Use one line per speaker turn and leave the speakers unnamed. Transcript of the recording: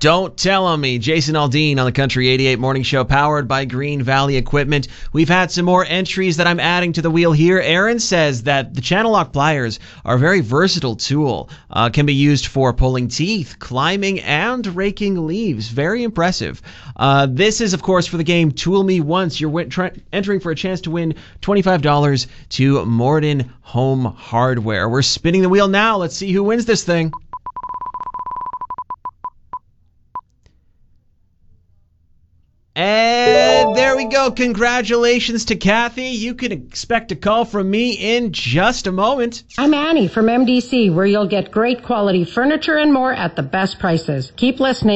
Don't tell on me. Jason Aldean on the Country 88 Morning Show, powered by Green Valley Equipment. We've had some more entries that I'm adding to the wheel here. Aaron says that the channel lock pliers are a very versatile tool. Can be used for pulling teeth, climbing, and raking leaves. Very impressive. This is, of course, for the game Tool Me Once. You're entering for a chance to win $25 to Morden Home Hardware. We're spinning the wheel now. Let's see who wins this thing. And there we go. Congratulations to Kathy. You can expect a call from me in just a moment.
I'm Annie from MDC, where you'll get great quality furniture and more at the best prices. Keep listening.